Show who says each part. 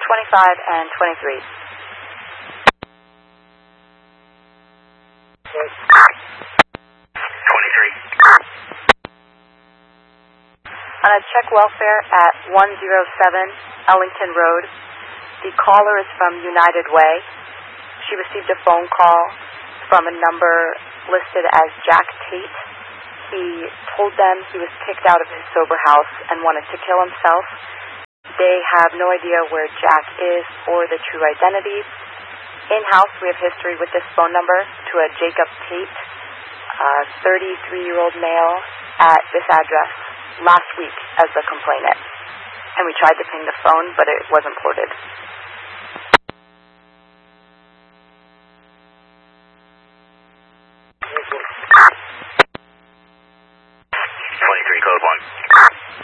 Speaker 1: 25 and 23.
Speaker 2: 23.
Speaker 1: On a check welfare at 107 Ellington Road. The caller is from United Way. She received a phone call from a number listed as Jack Tate. He told them he was kicked out of his sober house and wanted to kill himself. They have no idea where Jack is or the true identity. In-house, we have history with this phone number to a Jacob Tate, a 33-year-old male at this address last week as the complainant. And we tried to ping the phone, but it wasn't ported.